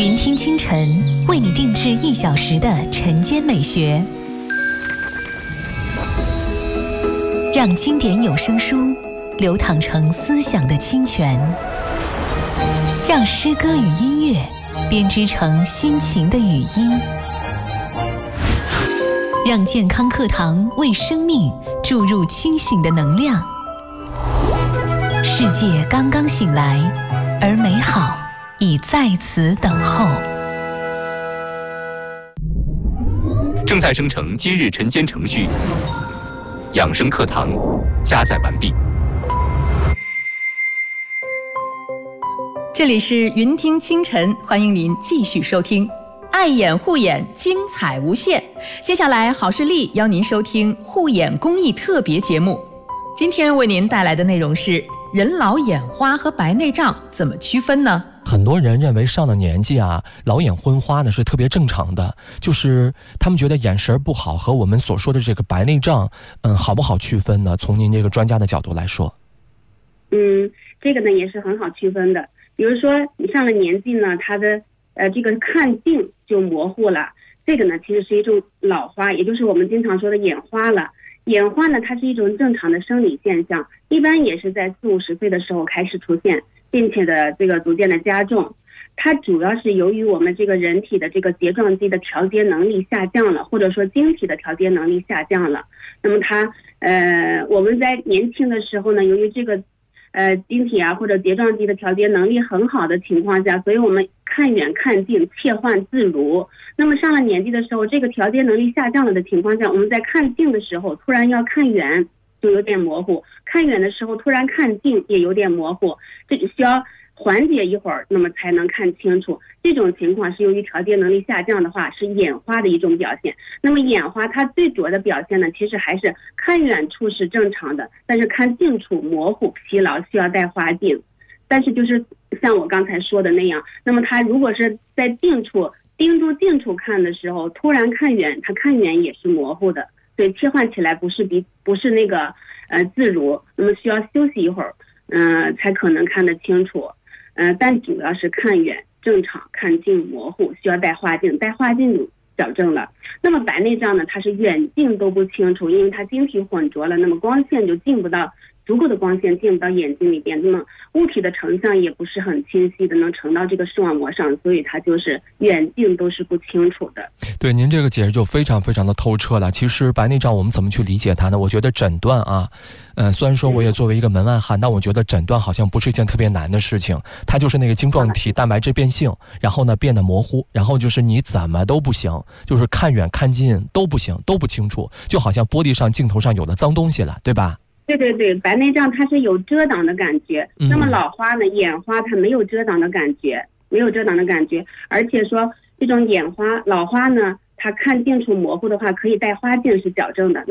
云听清晨为你定制1小时的晨间美学，让经典有声书流淌成思想的清泉，让诗歌与音乐编织成心情的语音，让健康课堂为生命注入清醒的能量。世界刚刚醒来，而美好已在此等候。 正在生成今日晨间程序，养生课堂加载完毕。 这里是云听清晨，欢迎您继续收听。爱眼护眼，精彩无限。接下来，好视力邀您收听护眼公益特别节目。今天为您带来的内容是：人老眼花和白内障怎么区分呢？ 很多人认为上了年纪啊，老眼昏花呢是特别正常的，就是他们觉得眼神不好和我们所说的这个白内障，好不好区分呢？从您这个专家的角度来说， 这个呢也是很好区分的。比如说你上了年纪呢，他的这个看近就模糊了，这个呢其实是一种老花，也就是我们经常说的眼花了。眼花呢，它是一种正常的生理现象，一般也是在40-50岁的时候开始出现，并且的这个逐渐的加重。它主要是由于我们这个人体的这个睫状肌的调节能力下降了，或者说晶体的调节能力下降了。那么我们在年轻的时候呢，由于这个晶体啊或者睫状肌的调节能力很好的情况下，所以我们看远看近切换自如。那么上了年纪的时候，这个调节能力下降了的情况下，我们在看近的时候突然要看远就有点模糊，看远的时候突然看近也有点模糊，这就需要缓解一会儿，那么才能看清楚。这种情况是由于调节能力下降的话，是眼花的一种表现。那么眼花它最主要的表现呢，其实还是看远处是正常的，但是看近处模糊疲劳，需要戴花镜。但是就是像我刚才说的那样，那么它如果是在盯住近处看的时候，突然看远，它看远也是模糊的，所以切换起来不是那个自如，那么需要休息一会儿，才可能看得清楚。但主要是看远正常，看近模糊，需要戴花镜，戴花镜矫正了。那么白内障呢，它是远近都不清楚，因为它晶体混浊了，那么光线就进不到，足够的光线进不到眼睛里边，那么物体的成像也不是很清晰的能呈到这个视网膜上，所以它就是远近都是不清楚的。 对，您这个解释就非常非常的透彻了。其实白内障我们怎么去理解它呢？我觉得诊断啊，虽然说我也作为一个门外汉，但我觉得诊断好像不是一件特别难的事情。它就是那个晶状体蛋白质变性，然后呢变得模糊，然后就是你怎么都不行，就是看远看近都不行，都不清楚，就好像玻璃上镜头上有的脏东西了，对吧？ 对，白内障它是有遮挡的感觉，那么老花呢，眼花它没有遮挡的感觉，而且说这种眼花老花呢，它看近处模糊的话，可以戴花镜是矫正的。